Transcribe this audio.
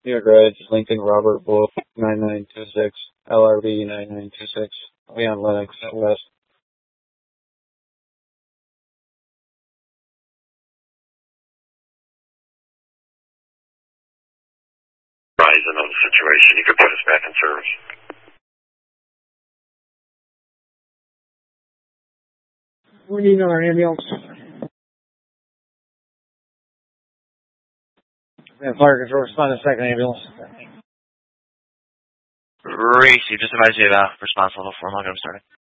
New York Ridge, Lincoln Robert Wolf 9926, LRB 9926, Leon Lennox at West. Horizon on the situation. You could put us back in service. We need another ambulance. Fire control, respond to second ambulance. Racy, just advise you about response level 4. I'm going to start it.